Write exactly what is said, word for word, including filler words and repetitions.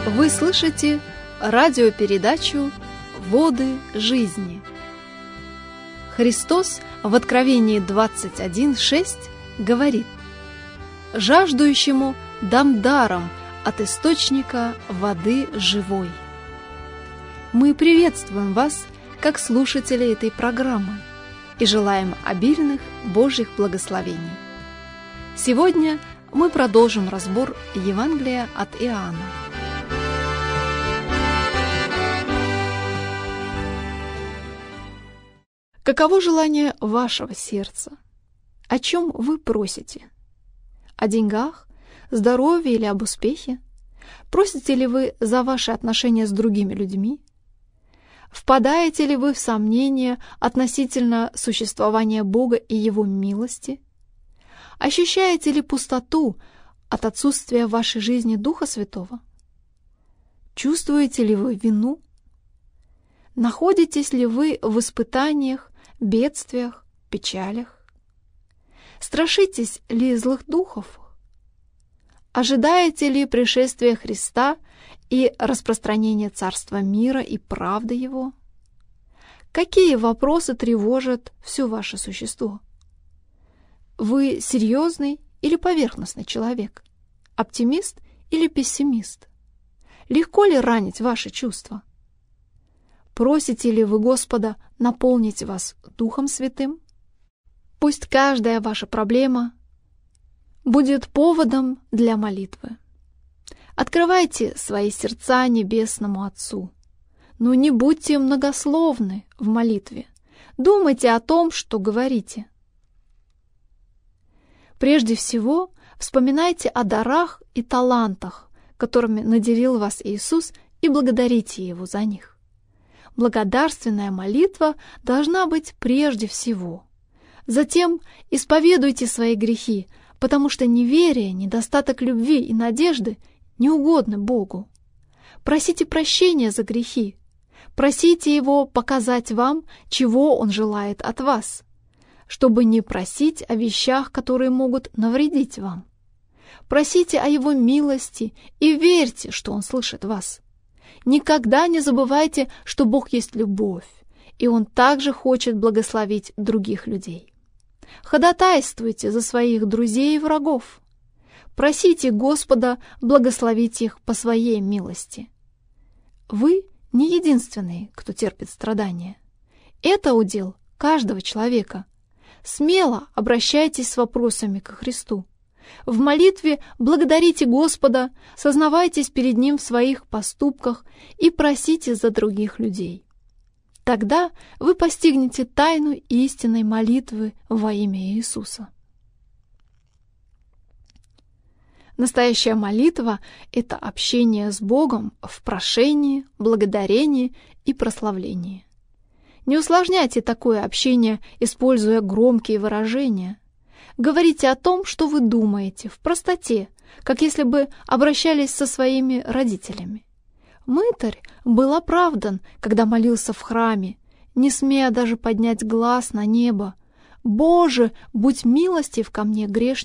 Вы слышите радиопередачу «Воды жизни». Христос в Откровении двадцать один шесть говорит: «Жаждущему дам даром от источника воды живой». Мы приветствуем вас, как слушатели этой программы, и желаем обильных Божьих благословений. Сегодня мы продолжим разбор Евангелия от Иоанна. Каково желание вашего сердца? О чем вы просите? О деньгах, здоровье или об успехе? Просите ли вы за ваши отношения с другими людьми? Впадаете ли вы в сомнения относительно существования Бога и Его милости? Ощущаете ли пустоту от отсутствия в вашей жизни Духа Святого? Чувствуете ли вы вину? Находитесь ли вы в испытаниях, бедствиях, печалях? Страшитесь ли злых духов? Ожидаете ли пришествия Христа и распространения Царства мира и правды Его? Какие вопросы тревожат все ваше существо? Вы серьезный или поверхностный человек? Оптимист или пессимист? Легко ли ранить ваши чувства? Просите ли вы Господа наполнить вас Духом Святым? Пусть каждая ваша проблема будет поводом для молитвы. Открывайте свои сердца Небесному Отцу, но не будьте многословны в молитве. Думайте о том, что говорите. Прежде всего, вспоминайте о дарах и талантах, которыми наделил вас Иисус, и благодарите Его за них. Благодарственная молитва должна быть прежде всего. Затем исповедуйте свои грехи, потому что неверие, недостаток любви и надежды не угодны Богу. Просите прощения за грехи. Просите Его показать вам, чего Он желает от вас, чтобы не просить о вещах, которые могут навредить вам. Просите о Его милости и верьте, что Он слышит вас. Никогда не забывайте, что Бог есть любовь, и Он также хочет благословить других людей. Ходатайствуйте за своих друзей и врагов. Просите Господа благословить их по Своей милости. Вы не единственный, кто терпит страдания. Это удел каждого человека. Смело обращайтесь с вопросами ко Христу. В молитве благодарите Господа, сознавайтесь перед Ним в своих поступках и просите за других людей. Тогда вы постигнете тайну истинной молитвы во имя Иисуса. Настоящая молитва — это общение с Богом в прошении, благодарении и прославлении. Не усложняйте такое общение, используя громкие выражения. Говорите о том, что вы думаете, в простоте, как если бы обращались со своими родителями. Мытарь был оправдан, когда молился в храме, не смея даже поднять глаз на небо. «Боже, будь милостив ко мне, грешнику!»